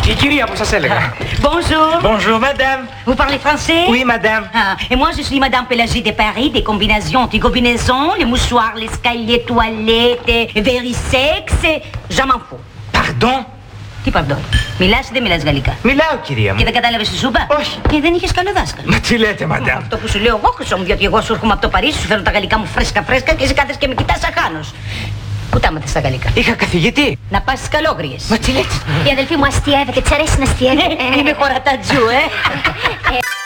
Η κυρία που σας έλεγα. Bonjour. Bonjour, madame. Vous parlez français? Oui, madame. Ah, et moi, je suis Madame Pélagie de Paris, des combinaisons, les mouchoirs, l'escalier, toilettes, verisex, je m'en fous. Pardon. Τι pardon. Μιλάς ή δεν μιλάς γαλλικά? Μιλάω, κυρία μου. Και δεν κατάλαβες τη σούπα? Όχι. Και δεν είχες καλό δάσκαλο. Μα τι λέτε, madame. Αυτό που σου λέω εγώ χρυσό μου, διότι εγώ σου έρχομαι από το Παρίσι, σου φέρνω τα γαλλικά μου φρέσκα και εσύ κάθεσαι και με κοιτάς σαν χάνος. Πού τα μάθες στα γαλλικά? Είχα καθηγητή. Να πας στις καλόγριες. Μα τι λέτε. Η αδελφή μου αστιεύεται, της αρέσει να αστιεύεται. Είμαι χωρατατζού,